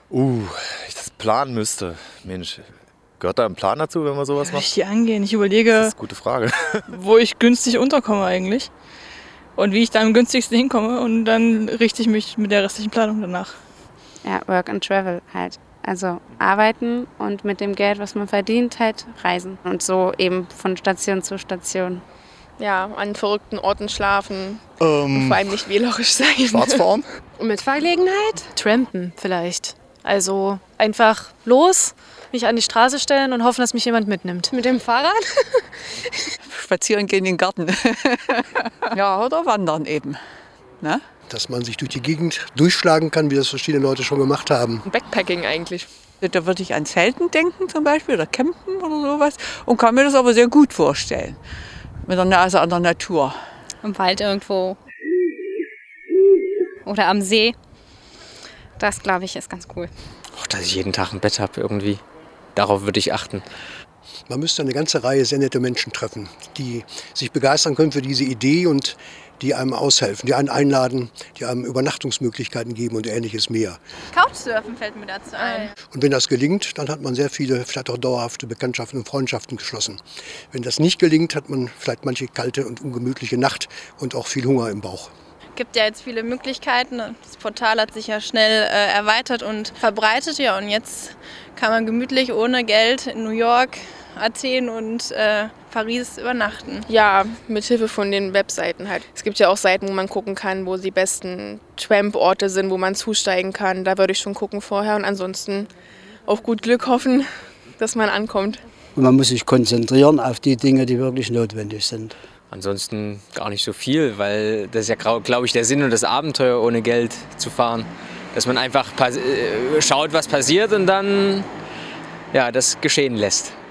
Wenn ich das planen müsste. Mensch, gehört da ein Plan dazu, wenn man sowas Wie macht? ich die angehen? Ich überlege, Das ist eine gute Frage. wo ich günstig unterkomme eigentlich. Und wie ich da am günstigsten hinkomme. Und dann richte ich mich mit der restlichen Planung danach. Ja, Work and Travel halt. Also arbeiten und mit dem Geld, was man verdient, halt reisen. Und so eben von Station zu Station. Ja, an verrückten Orten schlafen. Und vor allem nicht wählerisch sein. Schwarz fahren? Mit Fahrgelegenheit? Trampen vielleicht. Also einfach los, mich an die Straße stellen und hoffen, dass mich jemand mitnimmt. Mit dem Fahrrad? Spazieren gehen in den Garten. Ja, oder wandern eben. Ne? Dass man sich durch die Gegend durchschlagen kann, wie das verschiedene Leute schon gemacht haben. Backpacking eigentlich. Da würde ich an Zelten denken zum Beispiel oder Campen oder sowas und kann mir das aber sehr gut vorstellen. Mit der Nase an der Natur. Im Wald irgendwo. Oder am See. Das, glaube ich, ist ganz cool. Auch, dass ich jeden Tag ein Bett habe irgendwie. Darauf würde ich achten. Man müsste eine ganze Reihe sehr nette Menschen treffen, die sich begeistern können für diese Idee und die einem aushelfen, die einen einladen, die einem Übernachtungsmöglichkeiten geben und ähnliches mehr. Couchsurfen fällt mir dazu ein. Und wenn das gelingt, dann hat man sehr viele, vielleicht auch dauerhafte Bekanntschaften und Freundschaften geschlossen. Wenn das nicht gelingt, hat man vielleicht manche kalte und ungemütliche Nacht und auch viel Hunger im Bauch. Es gibt ja jetzt viele Möglichkeiten. Das Portal hat sich ja schnell erweitert und verbreitet. Ja, und jetzt kann man gemütlich ohne Geld in New York, Athen und Paris übernachten. Ja, mit Hilfe von den Webseiten halt. Es gibt ja auch Seiten, wo man gucken kann, wo die besten Tramp-Orte sind, wo man zusteigen kann. Da würde ich schon gucken vorher und ansonsten auf gut Glück hoffen, dass man ankommt. Und man muss sich konzentrieren auf die Dinge, die wirklich notwendig sind. Ansonsten gar nicht so viel, weil das ist ja, glaube ich, der Sinn und das Abenteuer, ohne Geld zu fahren. Dass man einfach schaut, was passiert und dann ja, das geschehen lässt.